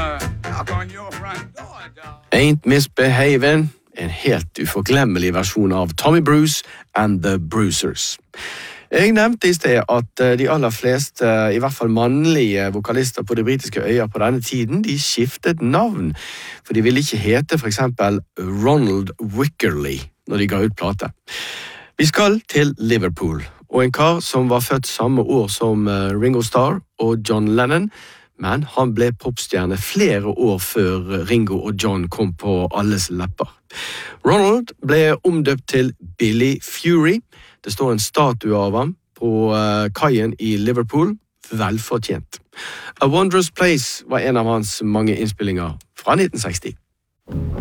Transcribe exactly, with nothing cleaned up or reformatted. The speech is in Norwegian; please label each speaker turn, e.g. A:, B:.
A: Ain't Misbehavin', en helt uforglemmelig versjon av Tommy Bruce and the Bruisers. Jeg nevnte i sted at de aller fleste, i hvert fall mannlige vokalister på de britiske øyer på denne tiden, de skiftet navn, for de ville ikke hete for eksempel Ronald Wickerly når de ga ut plate. Vi skal til Liverpool, og en kar som var født samme år som Ringo Starr og John Lennon, men han ble popstjerne flere år før Ringo og John kom på alles lepper. Ronald ble omdøpt til Billy Fury. Det står en statue av ham på kaien i Liverpool, velfortjent. A Wondrous Place var en av hans mange innspillinger fra nitten seksti.